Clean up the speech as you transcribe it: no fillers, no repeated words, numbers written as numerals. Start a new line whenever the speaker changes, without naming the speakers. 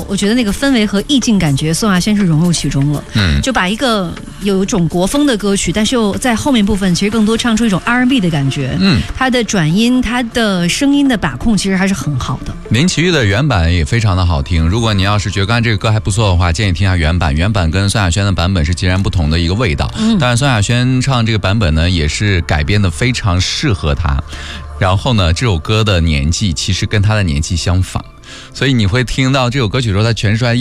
我觉得那个氛围和意境感觉，宋亚轩是融入其中了。就把一个有一种国风的歌曲，但是又在后面部分其实更多唱出一种 R&B 的感觉。他的转音，他的声音的把控其实还是很好的。
林奇煜的原版也非常的好听，如果你要是觉得刚才这个歌还不错的话，建议听一下原版。原版跟宋亚轩的版本是截然不同的一个味道。当然宋亚轩唱这个版本呢，也是改编的非常适合他。然后呢，这首歌的年纪其实跟他的年纪相仿，所以你会听到这首歌曲的时候，他诠释出来